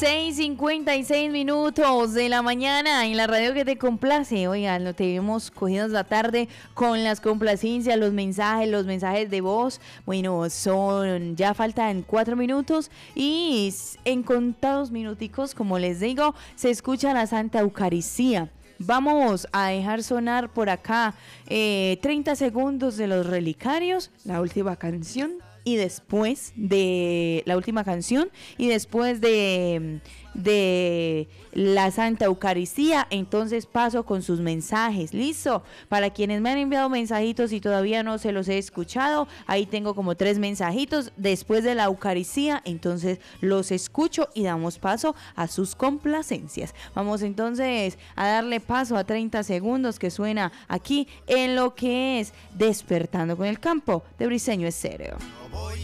6:56 de la mañana en la radio que te complace. Oigan, lo tenemos cogidos la tarde con las complacencias, los mensajes de voz. Bueno, ya faltan 4 minutos y en contados minuticos, como les digo, se escucha la Santa Eucaristía. Vamos a dejar sonar por acá 30 segundos de los relicarios, la última canción. Y después de la última canción y después de la Santa Eucaristía, entonces paso con sus mensajes. Listo, para quienes me han enviado mensajitos y todavía no se los he escuchado, ahí tengo como 3 mensajitos después de la Eucaristía, entonces los escucho y damos paso a sus complacencias. Vamos entonces a darle paso a 30 segundos que suena aquí en lo que es Despertando con el Campo de Briseño Estéreo.